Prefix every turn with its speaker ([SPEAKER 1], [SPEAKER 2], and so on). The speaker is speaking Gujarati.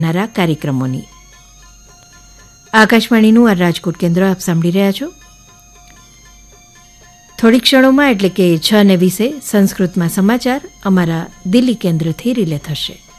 [SPEAKER 1] નારા કાર્યક્રમોની. આકાશવાણીનું આ રાજકોટ કેન્દ્ર આપ સાંભળી રહ્યા છો. થોડી ક્ષણોમાં એટલે કે 6:20 સંસ્કૃતમાં સમાચાર અમારા દિલ્હી કેન્દ્રથી રિલે થશે.